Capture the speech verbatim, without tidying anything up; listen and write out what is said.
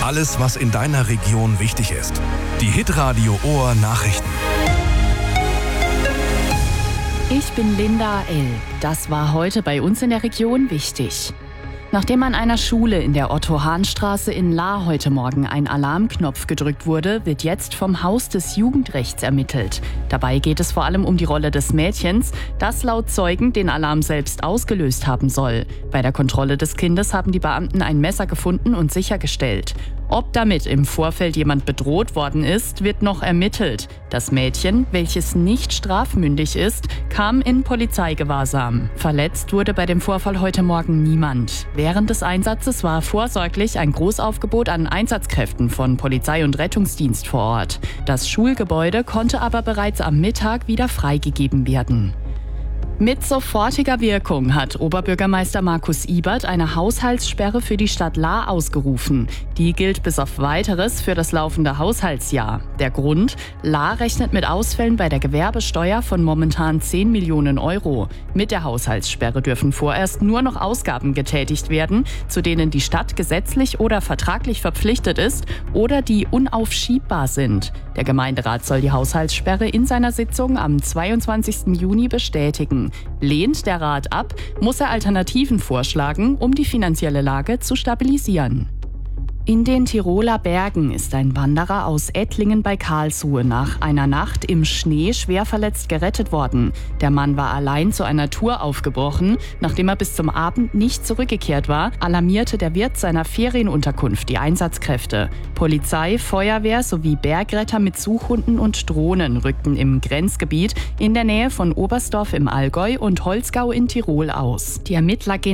Alles, was in deiner Region wichtig ist. Die Hitradio Ohr Nachrichten. Ich bin Linda L. Das war heute bei uns in der Region wichtig. Nachdem an einer Schule in der Otto-Hahn-Straße in Lahr heute Morgen ein Alarmknopf gedrückt wurde, wird jetzt vom Haus des Jugendrechts ermittelt. Dabei geht es vor allem um die Rolle des Mädchens, das laut Zeugen den Alarm selbst ausgelöst haben soll. Bei der Kontrolle des Kindes haben die Beamten ein Messer gefunden und sichergestellt. Ob damit im Vorfeld jemand bedroht worden ist, wird noch ermittelt. Das Mädchen, welches nicht strafmündig ist, kam in Polizeigewahrsam. Verletzt wurde bei dem Vorfall heute Morgen niemand. Während des Einsatzes war vorsorglich ein Großaufgebot an Einsatzkräften von Polizei und Rettungsdienst vor Ort. Das Schulgebäude konnte aber bereits am Mittag wieder freigegeben werden. Mit sofortiger Wirkung hat Oberbürgermeister Markus Ibert eine Haushaltssperre für die Stadt Lahr ausgerufen. Die gilt bis auf Weiteres für das laufende Haushaltsjahr. Der Grund? Lahr rechnet mit Ausfällen bei der Gewerbesteuer von momentan zehn Millionen Euro. Mit der Haushaltssperre dürfen vorerst nur noch Ausgaben getätigt werden, zu denen die Stadt gesetzlich oder vertraglich verpflichtet ist oder die unaufschiebbar sind. Der Gemeinderat soll die Haushaltssperre in seiner Sitzung am zweiundzwanzigsten Juni bestätigen. Lehnt der Rat ab, muss er Alternativen vorschlagen, um die finanzielle Lage zu stabilisieren. In den Tiroler Bergen ist ein Wanderer aus Ettlingen bei Karlsruhe nach einer Nacht im Schnee schwer verletzt gerettet worden. Der Mann war allein zu einer Tour aufgebrochen. Nachdem er bis zum Abend nicht zurückgekehrt war, alarmierte der Wirt seiner Ferienunterkunft die Einsatzkräfte. Polizei, Feuerwehr sowie Bergretter mit Suchhunden und Drohnen rückten im Grenzgebiet in der Nähe von Oberstdorf im Allgäu und Holzgau in Tirol aus. Die Ermittler gehen